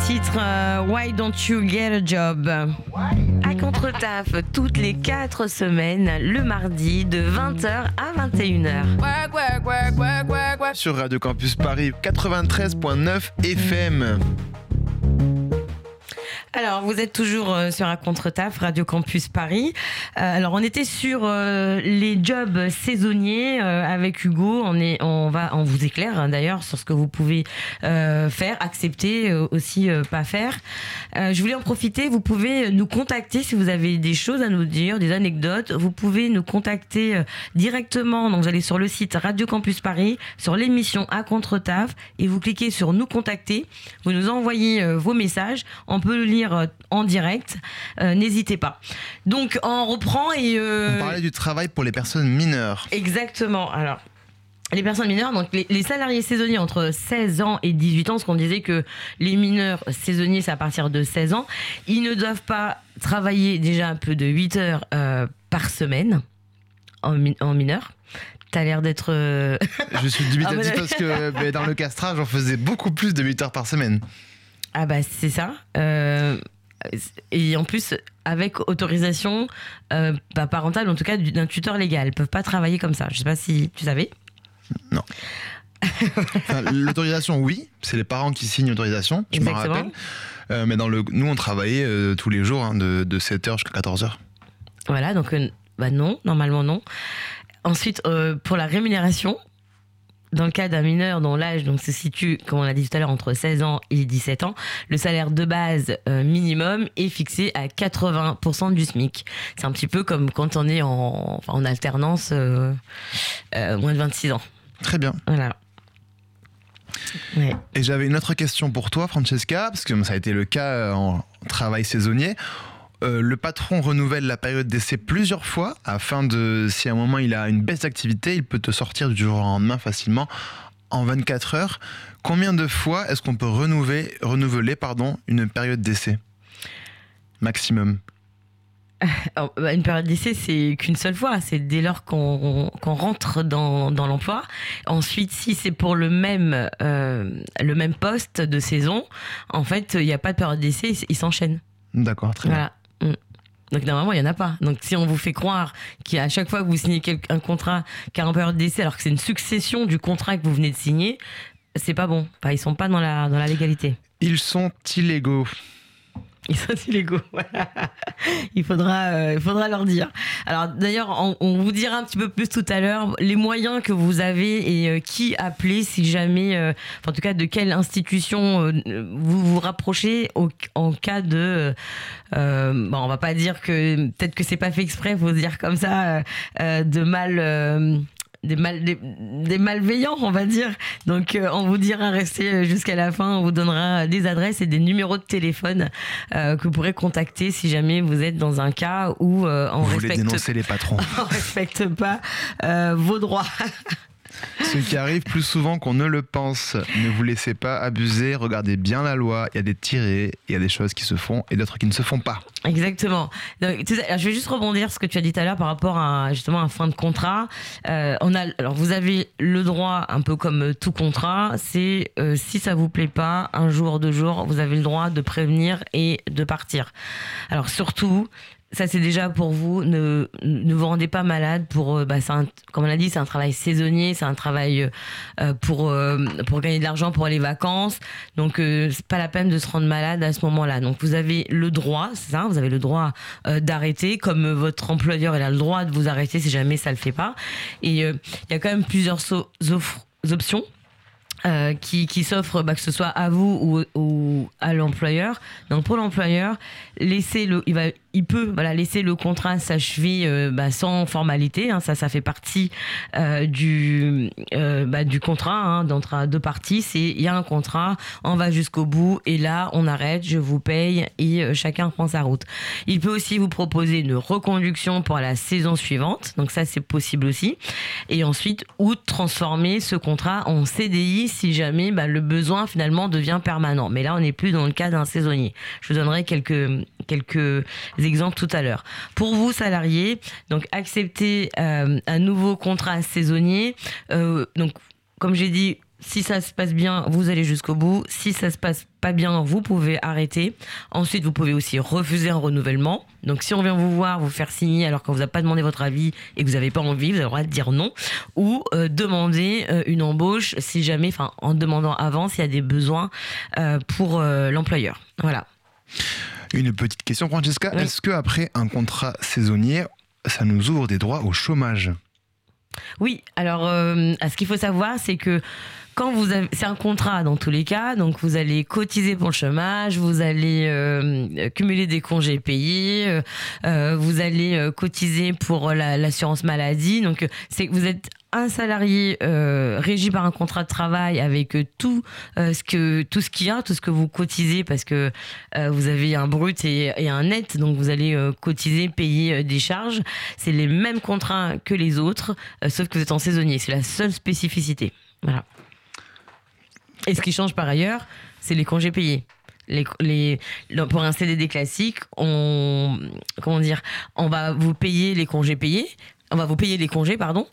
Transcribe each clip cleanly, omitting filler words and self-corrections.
titre Why Don't You Get a Job à Contre-Taf toutes les 4 semaines, le mardi de 20h à 21h. Sur Radio Campus Paris 93.9 FM. Alors, vous êtes toujours sur À Contre-Taf, Radio Campus Paris. Alors, on était sur les jobs saisonniers avec Hugo. On vous éclaire d'ailleurs sur ce que vous pouvez faire, accepter, aussi pas faire. Je voulais en profiter. Vous pouvez nous contacter si vous avez des choses à nous dire, des anecdotes. Vous pouvez nous contacter directement. Donc, vous allez sur le site Radio Campus Paris, sur l'émission À Contre-Taf, et vous cliquez sur Nous contacter. Vous nous envoyez vos messages. On peut le lire en direct, n'hésitez pas. Donc on reprend et on parlait du travail pour les personnes mineures. Exactement. Alors les personnes mineures, donc les salariés saisonniers entre 16 ans et 18 ans, parce qu'on disait que les mineurs saisonniers c'est à partir de 16 ans, ils ne doivent pas travailler déjà un peu de 8 heures par semaine en mineur. T'as l'air d'être... Je suis dubitatif parce que dans le castrage on faisait beaucoup plus de 8 heures par semaine. Ah bah c'est ça. Et en plus, avec autorisation parentale, en tout cas d'un tuteur légal. Ils ne peuvent pas travailler comme ça. Je ne sais pas si tu savais. Non. Enfin, l'autorisation, oui. C'est les parents qui signent l'autorisation, je me rappelle. Mais nous, on travaillait tous les jours de 7h jusqu'à 14h. Voilà, donc non, normalement non. Ensuite, pour la rémunération, dans le cas d'un mineur dont l'âge se situe, comme on l'a dit tout à l'heure, entre 16 ans et 17 ans, le salaire de base minimum est fixé à 80% du SMIC. C'est un petit peu comme quand on est en alternance moins de 26 ans. Très bien. Voilà. Ouais. Et j'avais une autre question pour toi, Francesca, parce que ça a été le cas en travail saisonnier. Le patron renouvelle la période d'essai plusieurs fois afin si à un moment il a une baisse d'activité, il peut te sortir du jour au lendemain facilement en 24 heures. Combien de fois est-ce qu'on peut renouveler une période d'essai maximum? Une période d'essai, c'est qu'une seule fois. C'est dès lors qu'on rentre dans l'emploi. Ensuite, si c'est pour le même poste de saison, en fait, il n'y a pas de période d'essai, il s'enchaîne. D'accord, très bien. Donc normalement il n'y en a pas. Donc si on vous fait croire qu'à chaque fois que vous signez un contrat qui a en période d'essai alors que c'est une succession du contrat que vous venez de signer, c'est pas bon. Enfin, ils sont pas dans la légalité. Ils sont illégaux. Ils sont illégaux, voilà. Il faudra leur dire. Alors d'ailleurs, on vous dira un petit peu plus tout à l'heure les moyens que vous avez et qui appeler si jamais, en tout cas de quelle institution vous vous rapprochez en cas de... on va pas dire que peut-être que c'est pas fait exprès, faut se dire comme ça, de mal... Des malveillants, on va dire. Donc on vous dira restez jusqu'à la fin, on vous donnera des adresses et des numéros de téléphone que vous pourrez contacter si jamais vous êtes dans un cas où on dénoncer les patrons. On respecte pas vos droits. Ce qui arrive plus souvent qu'on ne le pense. Ne vous laissez pas abuser, regardez bien la loi. Il y a des tirés, il y a des choses qui se font et d'autres qui ne se font pas. Exactement. Donc, je vais juste rebondir sur ce que tu as dit tout à l'heure par rapport à justement un fin de contrat. Alors vous avez le droit, un peu comme tout contrat, c'est si ça vous plaît pas, un jour, 2 jours, vous avez le droit de prévenir et de partir. Alors surtout, ça c'est déjà pour vous, ne vous rendez pas malade pour comme on l'a dit, c'est un travail saisonnier, c'est un travail pour gagner de l'argent pour les vacances, donc c'est pas la peine de se rendre malade à ce moment-là. Donc vous avez le droit, c'est ça, vous avez le droit d'arrêter, comme votre employeur il a le droit de vous arrêter si jamais ça le fait pas. Et il y a quand même plusieurs options qui s'offrent, que ce soit à vous ou à l'employeur. Donc pour l'employeur, il peut laisser le contrat s'achever sans formalité, hein, ça fait partie du contrat, hein, entre 2 parties. Il y a un contrat, on va jusqu'au bout et là on arrête, je vous paye et chacun prend sa route. Il peut aussi vous proposer une reconduction pour la saison suivante, donc ça c'est possible aussi, et ensuite ou transformer ce contrat en CDI si jamais le besoin finalement devient permanent. Mais là on n'est plus dans le cas d'un saisonnier. Je vous donnerai quelques exemples tout à l'heure. Pour vous salariés, donc accepter un nouveau contrat saisonnier, donc comme j'ai dit, si ça se passe bien, vous allez jusqu'au bout. Si ça se passe pas bien, vous pouvez arrêter. Ensuite, vous pouvez aussi refuser un renouvellement. Donc, si on vient vous voir, vous faire signer alors qu'on vous a pas demandé votre avis et que vous n'avez pas envie, vous avez le droit de dire non. Ou demander une embauche si jamais, enfin, en demandant avant s'il y a des besoins pour l'employeur. Voilà. Une petite question, Francesca. Oui. Est-ce qu'après un contrat saisonnier, ça nous ouvre des droits au chômage ? Oui, alors ce qu'il faut savoir, c'est que quand vous avez, c'est un contrat dans tous les cas, donc vous allez cotiser pour le chômage, vous allez cumuler des congés payés, vous allez cotiser pour l'assurance maladie. Donc vous êtes un salarié régi par un contrat de travail avec tout ce qu'il y a, tout ce que vous cotisez, parce que vous avez un brut et un net, donc vous allez cotiser, payer des charges. C'est les mêmes contrats que les autres, sauf que vous êtes en saisonnier. C'est la seule spécificité. Voilà. Et ce qui change par ailleurs, c'est les congés payés. Pour un CDD classique, on va vous payer les congés payés. On va vous payer les congés,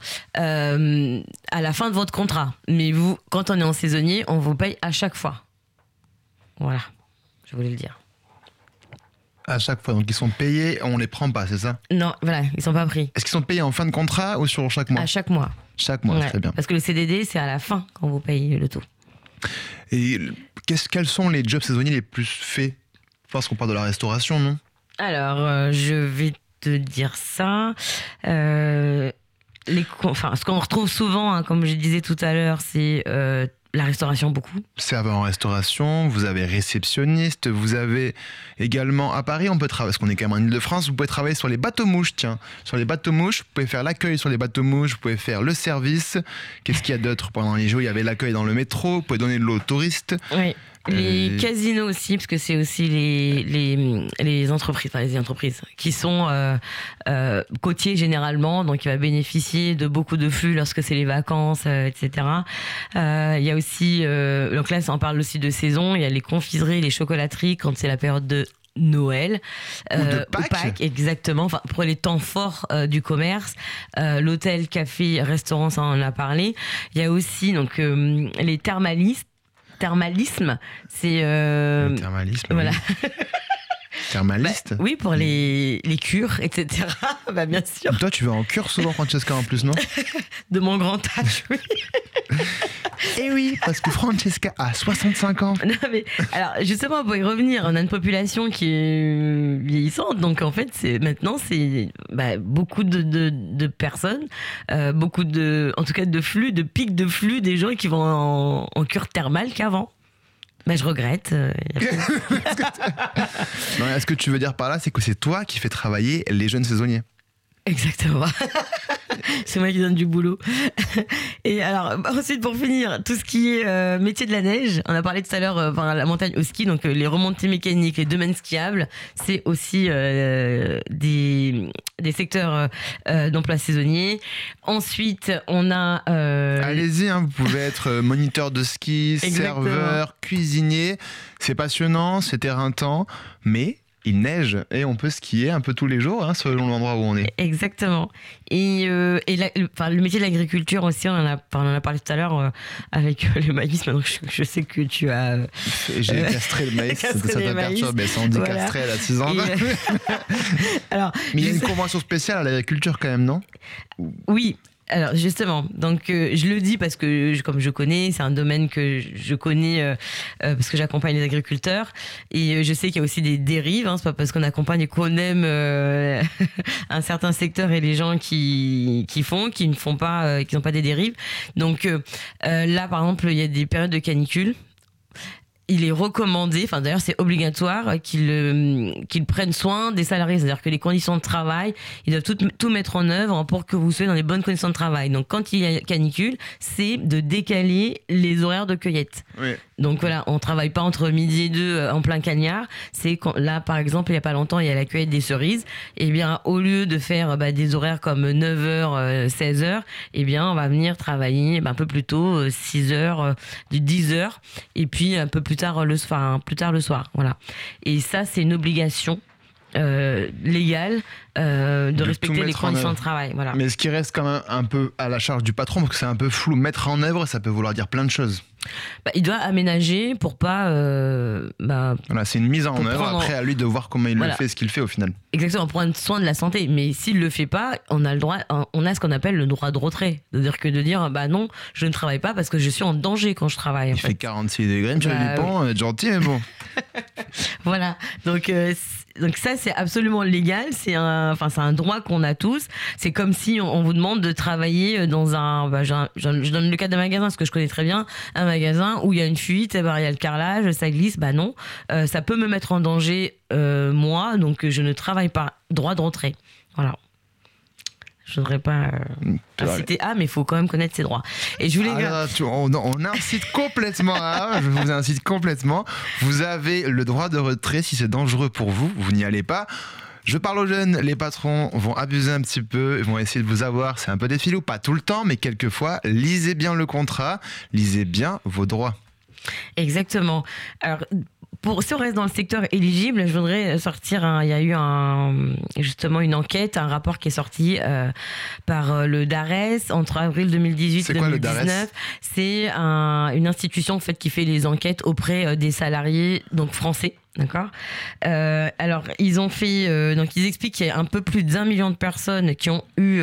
à la fin de votre contrat. Mais vous, quand on est en saisonnier, on vous paye à chaque fois. Voilà, je voulais le dire. À chaque fois, donc ils sont payés, on les prend pas, c'est ça ? Non, voilà, ils sont pas pris. Est-ce qu'ils sont payés en fin de contrat ou sur chaque mois ? À chaque mois. Chaque mois, Ouais, très bien. parce que le CDD, c'est à la fin qu'on vous paye le tout. Et quels sont les jobs saisonniers les plus faits ? Je pense qu'on parle de la restauration, non ? Alors, je vais te dire ça. Ce qu'on retrouve souvent, comme je disais tout à l'heure, c'est la restauration beaucoup. Serveur en restauration, vous avez réceptionniste, vous avez également à Paris, on peut travailler, parce qu'on est quand même en Ile-de-France, vous pouvez travailler sur les bateaux-mouches, tiens. Sur les bateaux-mouches, vous pouvez faire l'accueil sur les bateaux-mouches, vous pouvez faire le service. Qu'est-ce qu'il y a d'autre pendant les jours ? Il y avait l'accueil dans le métro, vous pouvez donner de l'eau aux touristes. Oui. Les casinos aussi, parce que c'est aussi les entreprises qui sont côtiers généralement, donc il va bénéficier de beaucoup de flux lorsque c'est les vacances, etc. Il y a aussi, donc là on parle aussi de saison, il y a les confiseries, les chocolateries quand c'est la période de Noël ou de Pâques, exactement, enfin pour les temps forts du commerce, l'hôtel, café, restaurant, ça on en a parlé. Il y a aussi donc les thermalisme, c'est le thermalisme, voilà. Oui. Thermaliste. Oui, pour les cures, etc. Bien sûr. Toi, tu vas en cure souvent, Francesca, en plus, non ? De mon grand âge, oui. Eh oui, parce que Francesca a 65 ans. Non, mais alors justement, pour y revenir, on a une population qui est vieillissante, donc en fait, maintenant c'est beaucoup de personnes, beaucoup en tout cas de flux, de pics de flux des gens qui vont en cure thermale qu'avant. Je regrette. Non, ce que tu veux dire par là, c'est que c'est toi qui fais travailler les jeunes saisonniers. Exactement. C'est moi qui donne du boulot. Et alors, ensuite, pour finir, tout ce qui est métier de la neige, on a parlé tout à l'heure, la montagne au ski, donc les remontées mécaniques, les domaines skiables, c'est aussi des secteurs d'emploi saisonniers. Ensuite, on a... Allez-y, vous pouvez être moniteur de ski, serveur, cuisinier. C'est passionnant, c'est éreintant, mais... il neige et on peut skier un peu tous les jours selon l'endroit où on est. Exactement. Et le métier de l'agriculture aussi, on en a parlé tout à l'heure avec le maïs. Donc je sais que tu as... J'ai castré le maïs, ça t'a perturbé. Ça on dit voilà. Castré, elle a 6 ans. Alors, mais il y a une convention spéciale à l'agriculture quand même, non ? Oui. Alors justement, donc je le dis parce que comme je connais, c'est un domaine que je connais parce que j'accompagne les agriculteurs et je sais qu'il y a aussi des dérives. C'est pas parce qu'on accompagne qu'on aime un certain secteur et les gens qui ne font pas, qui n'ont pas des dérives. Donc là, par exemple, il y a des périodes de canicule. Il est recommandé, d'ailleurs c'est obligatoire qu'ils prennent soin des salariés, c'est-à-dire que les conditions de travail, ils doivent tout mettre en œuvre pour que vous soyez dans les bonnes conditions de travail. Donc quand il y a canicule, c'est de décaler les horaires de cueillette. Oui. Donc voilà, on travaille pas entre midi et 2 en plein cagnard. C'est là, par exemple, il y a pas longtemps, il y a la cueillette des cerises. Et bien, au lieu de faire des horaires comme 9h, 16h, on va venir travailler un peu plus tôt, 6h, 10h, et puis un peu plus tard le soir. Voilà. Et ça, c'est une obligation légal de respecter les mettre en conditions œuvre. de travail. Voilà. Mais ce qui reste quand même un peu à la charge du patron, parce que c'est un peu flou. Mettre en œuvre, ça peut vouloir dire plein de choses. Il doit aménager pour pas. Voilà, c'est une mise en Pour œuvre. prendre- Après, à lui de voir comment il Voilà. le fait, ce qu'il fait au final. Exactement, prendre soin de la santé. Mais s'il le fait pas, on a le droit, on a ce qu'on appelle le droit de retrait. C'est-à-dire que de dire, bah non, je ne travaille pas parce que je suis en danger quand je travaille. En Il fait. fait 46 degrés, monsieur Bah, Dupont, gentil, mais bon. Voilà. Donc ça, c'est absolument légal. C'est un droit qu'on a tous. C'est comme si on vous demande de travailler dans un. Je donne le cas d'un magasin, parce que je connais très bien un magasin où il y a une fuite, il y a le carrelage, ça glisse. Bah non, ça peut me mettre en danger moi, donc je ne travaille pas. Droit de retrait. Voilà. Je ne voudrais pas inciter à, mais il faut quand même connaître ses droits. Et je voulais. On incite complètement je vous incite complètement. Vous avez le droit de retrait si c'est dangereux pour vous, vous n'y allez pas. Je parle aux jeunes, les patrons vont abuser un petit peu, ils vont essayer de vous avoir, c'est un peu des filous, pas tout le temps, mais quelquefois, lisez bien le contrat, lisez bien vos droits. Exactement. Alors, si on reste dans le secteur éligible, je voudrais sortir il y a eu justement une enquête, un rapport qui est sorti par le DARES entre avril 2018 C'est et quoi, le 2019. DARES ? C'est une institution en fait qui fait les enquêtes auprès des salariés donc français. D'accord. Alors ils ont fait donc ils expliquent qu'il y a un peu plus d'1 million de personnes qui ont eu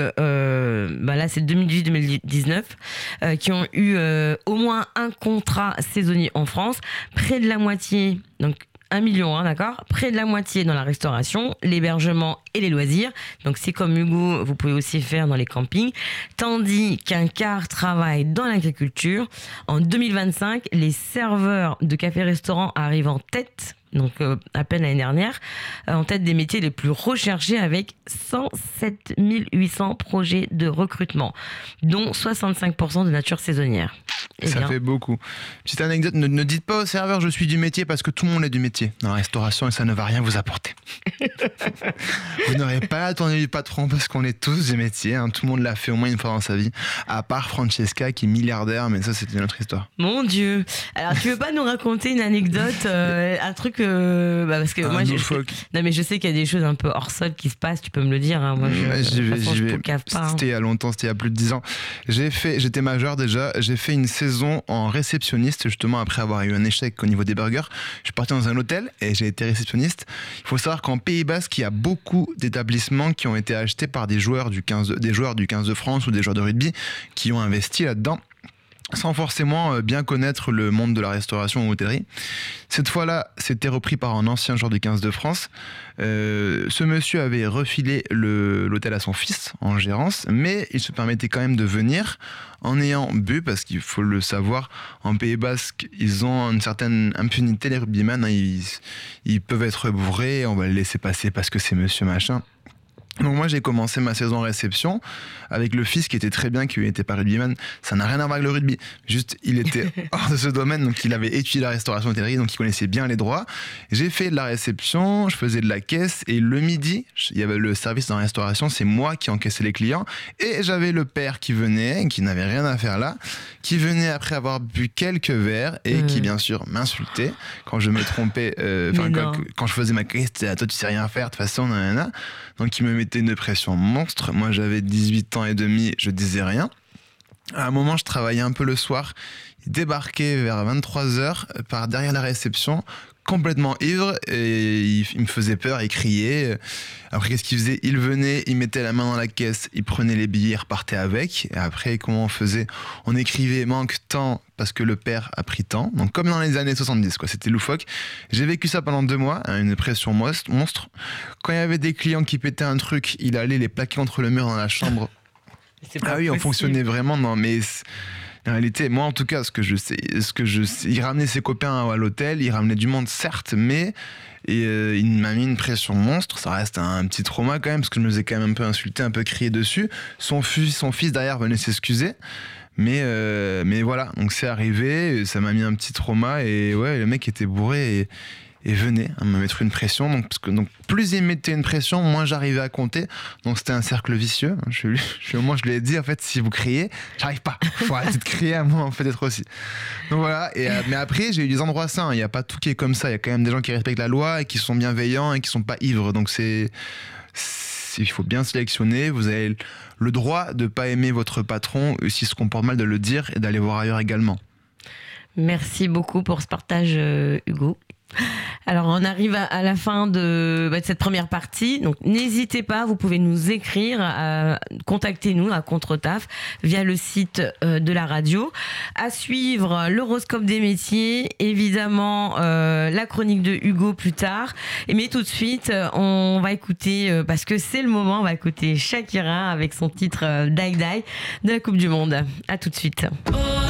là c'est 2018-2019 qui ont eu au moins un contrat saisonnier en France, près de la moitié, donc 1 million, hein, d'accord. Près de la moitié dans la restauration, l'hébergement et les loisirs. Donc c'est comme Hugo, vous pouvez aussi faire dans les campings. Tandis qu'un quart travaille dans l'agriculture. En 2025, les serveurs de cafés-restaurants arrivent en tête. Donc à peine l'année dernière, en tête des métiers les plus recherchés avec 107 800 projets de recrutement, dont 65% de nature saisonnière. Ça fait beaucoup. Petite anecdote, ne dites pas au serveur je suis du métier parce que tout le monde est du métier. Dans la restauration, ça ne va rien vous apporter. Vous n'aurez pas attendu du patron parce qu'on est tous du métier. Hein. Tout le monde l'a fait au moins une fois dans sa vie. À part Francesca qui est milliardaire, mais ça c'est une autre histoire. Mon Dieu. Alors tu veux pas nous raconter une anecdote, un truc parce que moi non mais je sais qu'il y a des choses un peu hors sol qui se passent. Tu peux me le dire. Hein. Moi je cave pas. C'était il y a longtemps, c'était il y a plus de 10 ans. J'étais majeur déjà. J'ai fait une saison en réceptionniste justement après avoir eu un échec au niveau des burgers. Je suis parti dans un hôtel et j'ai été réceptionniste. Il faut savoir qu'en Pays Basque, il y a beaucoup d'établissements qui ont été achetés par des joueurs du 15 de France ou des joueurs de rugby qui ont investi là-dedans, sans forcément bien connaître le monde de la restauration ou hôtellerie. Cette fois-là, c'était repris par un ancien joueur du 15 de France. Ce monsieur avait refilé l'hôtel à son fils en gérance, mais il se permettait quand même de venir en ayant bu, parce qu'il faut le savoir, en Pays Basque, ils ont une certaine impunité, les rugbymen, hein, ils peuvent être bourrés, on va les laisser passer parce que c'est monsieur machin. Donc moi j'ai commencé ma saison en réception avec le fils qui était très bien, qui n'était pas rugbyman. Ça n'a rien à voir avec le rugby, juste il était hors de ce domaine, donc il avait étudié la restauration hôtellerie, donc il connaissait bien les droits. J'ai fait de la réception, je faisais de la caisse, et le midi il y avait le service dans la restauration, c'est moi qui encaissais les clients, et j'avais le père qui venait, qui n'avait rien à faire là, qui venait après avoir bu quelques verres et qui bien sûr m'insultait quand je me trompais, quand je faisais ma caisse, toi tu sais rien faire de toute façon, nanana. Donc il me mettait une pression monstre. Moi j'avais 18 ans et demi, je disais rien. À un moment je travaillais un peu le soir, il débarquait vers 23h par derrière la réception, complètement ivre, et il me faisait peur, il criait. Après qu'est-ce qu'il faisait ? Il venait, il mettait la main dans la caisse, il prenait les billets, il repartait avec. Et après comment on faisait ? On écrivait manque tant parce que le père a pris tant. Donc comme dans les années 70 quoi, c'était loufoque. J'ai vécu ça pendant 2 mois, une pression monstre. Quand il y avait des clients qui pétaient un truc, il allait les plaquer contre le mur dans la chambre. Ah oui, on fonctionnait vraiment, non mais... En réalité, moi en tout cas, ce que je sais, il ramenait ses copains à l'hôtel, il ramenait du monde certes, mais il m'a mis une pression monstre. Ça reste un petit trauma quand même, parce que je me faisais quand même un peu insulter, un peu crier dessus. Son fils derrière venait s'excuser, mais voilà. Donc c'est arrivé, ça m'a mis un petit trauma, et ouais, le mec était bourré et venait à me mettre une pression. Donc plus il mettait une pression, moins j'arrivais à compter. Donc c'était un cercle vicieux. Au moins je lui ai dit, en fait, si vous criez, j'arrive pas. Faut arrêter de crier à moi, en fait, d'être aussi. Donc voilà. Mais après, j'ai eu des endroits sains. Il n'y a pas tout qui est comme ça. Il y a quand même des gens qui respectent la loi et qui sont bienveillants et qui sont pas ivres. Donc il faut bien sélectionner. Vous avez le droit de pas aimer votre patron, s'il se comporte mal, de le dire et d'aller voir ailleurs également. Merci beaucoup pour ce partage, Hugo. Alors, on arrive à la fin de cette première partie. Donc, n'hésitez pas, vous pouvez nous écrire, contactez-nous à Contre-Taf via le site de la radio. À suivre, l'horoscope des métiers, évidemment, la chronique de Hugo plus tard. Mais tout de suite, on va écouter, parce que c'est le moment, on va écouter Shakira avec son titre Die Die de la Coupe du Monde. À tout de suite.